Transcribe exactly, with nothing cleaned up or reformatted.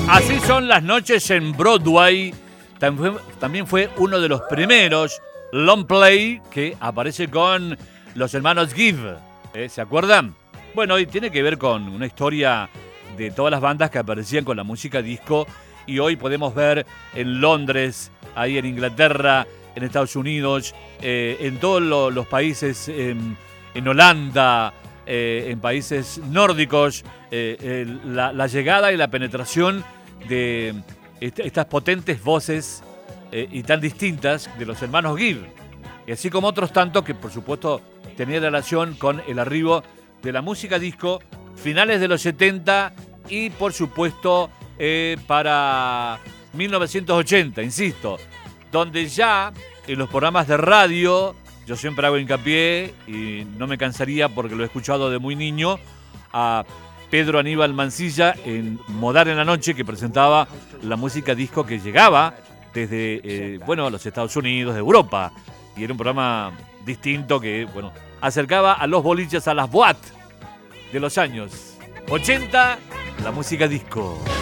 Así son las noches en Broadway. También fue uno de los primeros long play que aparece con los hermanos Gibb. ¿Eh? ¿Se acuerdan? Bueno, y tiene que ver con una historia de todas las bandas que aparecían con la música disco. Y hoy podemos ver en Londres, ahí en Inglaterra, en Estados Unidos, eh, en todos lo, los países, en, en Holanda, eh, en países nórdicos, eh, eh, la, la llegada y la penetración de est estas potentes voces eh, y tan distintas de los hermanos Gibb, y así como otros tantos que por supuesto tenían relación con el arribo de la música disco, finales de los setenta y por supuesto eh, para mil novecientos ochenta, insisto, donde ya en los programas de radio, yo siempre hago hincapié y no me cansaría porque lo he escuchado de muy niño, a Pedro Aníbal Mansilla en Modar en la Noche, que presentaba la música disco que llegaba desde eh, bueno, los Estados Unidos, de Europa. Y era un programa distinto que bueno, acercaba a los boliches, a las boat de los años ochenta, la música disco.